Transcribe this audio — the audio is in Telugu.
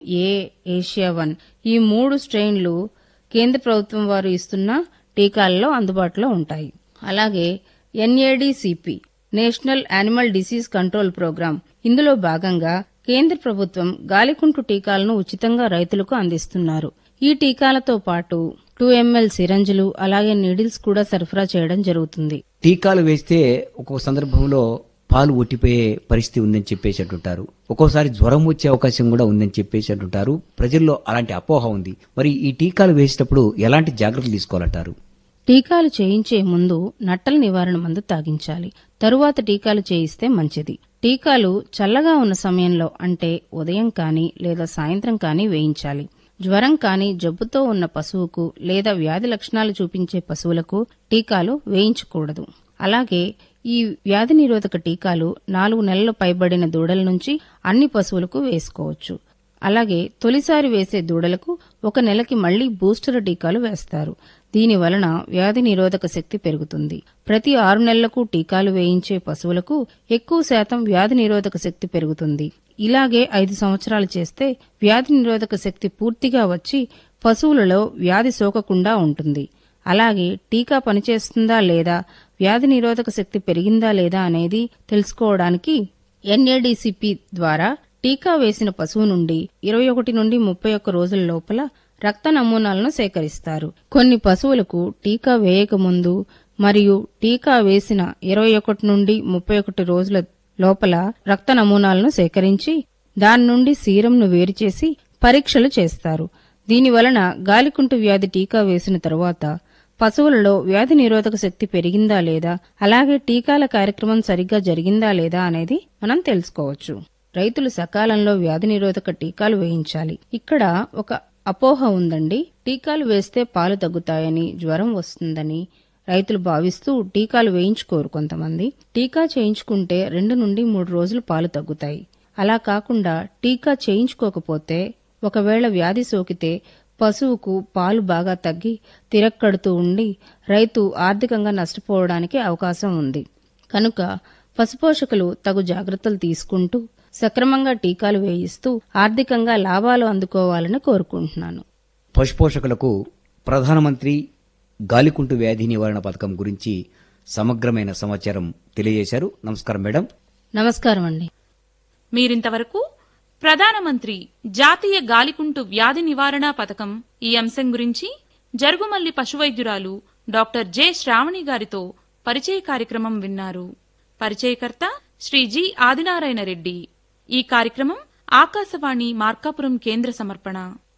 ఏ, ఏషియా 1 ఈ 3 స్ట్రెయిన్లు కేంద్ర ప్రభుత్వం వారు ఇస్తున్న టీకాలలో అందుబాటులో ఉంటాయి. అలాగే NADCP national animal disease control programme, ఇందులో భాగంగా కేంద్ర ప్రభుత్వం గాలికుంటు టీకాలను ఉచితంగా రైతులకు అందిస్తున్నారు. ఈ టీకాలతో పాటు 2 ml సిరంజులు అలాగే నీడిల్స్ కూడా సరఫరా చేయడం జరుగుతుంది. టీకాలు వేస్తే ఒక్కొక్క సందర్భంలో పాలు ఒట్టిపోయే పరిస్థితి ఉందని చెప్పేసి అంటుంటారు. ఒక్కోసారి జ్వరం వచ్చే అవకాశం కూడా ఉందని చెప్పేసి అంటుంటారు. ప్రజల్లో అలాంటి అపోహ ఉంది. మరి ఈ టీకాలు వేసేటప్పుడు ఎలాంటి జాగ్రత్తలు తీసుకోవాలంటారు? టీకాలు చేయించే ముందు నట్టల నివారణ మందు తాగించాలి. తరువాత టీకాలు చేయిస్తే మంచిది. టీకాలు చల్లగా ఉన్న సమయంలో అంటే ఉదయం కానీ లేదా సాయంత్రం కానీ వేయించాలి. జ్వరం కానీ జబ్బుతో ఉన్న పశువుకు లేదా వ్యాధి లక్షణాలు చూపించే పశువులకు టీకాలు వేయించకూడదు. అలాగే ఈ వ్యాధి నిరోధక టీకాలు 4 నెలలు పైబడిన దూడల నుంచి అన్ని పశువులకు వేసుకోవచ్చు. అలాగే తొలిసారి వేసే దూడలకు 1 నెలకి మళ్లీ బూస్టర్ టీకాలు వేస్తారు. దీని వలన వ్యాధి నిరోధక శక్తి పెరుగుతుంది. ప్రతి 6 నెలలకు టీకాలు వేయించే పశువులకు ఎక్కువ శాతం వ్యాధి నిరోధక శక్తి పెరుగుతుంది. ఇలాగే 5 సంవత్సరాలు చేస్తే వ్యాధి నిరోధక శక్తి పూర్తిగా వచ్చి పశువులలో వ్యాధి సోకకుండా ఉంటుంది. అలాగే టీకా పనిచేస్తుందా లేదా, వ్యాధి నిరోధక శక్తి పెరిగిందా లేదా అనేది తెలుసుకోవడానికి NADCP ద్వారా టీకా వేసిన పశువు నుండి 21 నుండి 31 రోజుల లోపల రక్త నమూనాలను సేకరిస్తారు. కొన్ని పశువులకు టీకా వేయకముందు మరియు టీకా వేసిన 21 నుండి 31 రోజుల లోపల రక్త నమూనాలను సేకరించి దాని నుండి సీరంను వేరుచేసి పరీక్షలు చేస్తారు. దీనివలన గాలికుంటు వ్యాధి టీకా వేసిన తరువాత పశువులలో వ్యాధి నిరోధక శక్తి పెరిగిందా లేదా, అలాగే టీకాల కార్యక్రమం సరిగ్గా జరిగిందా లేదా అనేది మనం తెలుసుకోవచ్చు. రైతులు సకాలంలో వ్యాధి నిరోధక టీకాలు వేయించాలి. ఇక్కడ ఒక అపోహ ఉందండి. టీకాలు వేస్తే పాలు తగ్గుతాయని, జ్వరం వస్తుందని రైతులు భావిస్తూ టీకాలు వేయించుకోరు కొంతమంది. టీకా చేయించుకుంటే 2 నుండి 3 రోజులు పాలు తగ్గుతాయి. అలా కాకుండా టీకా చేయించుకోకపోతే ఒకవేళ వ్యాధి సోకితే పశువుకు పాలు బాగా తగ్గి తిరక్కడుతూ ఉండి రైతు ఆర్థికంగా నష్టపోవడానికి అవకాశం ఉంది. కనుక పశుపోషకులు తగు జాగ్రత్తలు తీసుకుంటూ సక్రమంగా టీకాలు వేయిస్తూ ఆర్థికంగా లాభాలు అందుకోవాలని కోరుకుంటున్నాను. పశుపోషకులకు ప్రధానమంత్రి గాలికుంటు వ్యాధి నివారణ పథకం గురించి సమగ్రమైన సమాచారం తెలియజేశారు. నమస్కారం మేడం. నమస్కారం అండి. మీరింతవరకు ప్రధానమంత్రి జాతీయ గాలికుంటు వ్యాధి నివారణ పథకం ఈ అంశం గురించి జరుగుమల్లి పశువైద్యురాలు డాక్టర్ జె శ్రావణి గారితో పరిచయ కార్యక్రమం విన్నారు. పరిచయకర్త శ్రీ జి ఆదినారాయణ రెడ్డి. ఈ కార్యక్రమం ఆకాశవాణి మార్కాపురం కేంద్ర సమర్పణ.